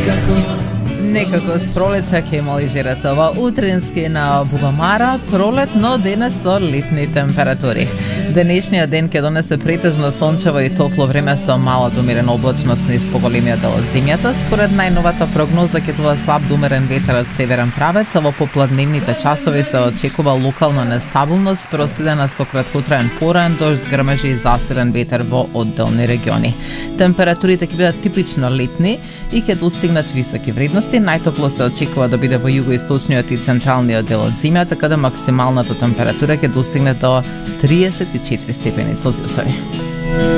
Некако с пролеча ќе молижира се ова утрински на Бугамара, пролет, но денес со летни температури. Денешниот ден ќе донесе претежно сончево и топло време со мала до умерена облачност низ поголемиот дел од земјата. Според најновата прогноза ќе тоа слаб до умерен ветер од северен правец, а во попладневните часови се очекува локална нестабилност, проследена со краткотраен пораен дожд, грмежи и засилен ветер во одделни региони. Температурите ќе бидат типично летни и ќе достигнат високи вредности. Најтопло се очекува да биде во југоисточниот и централниот дел од земјата, каде максималната температура ќе достигне до 34 степени Целзиусови.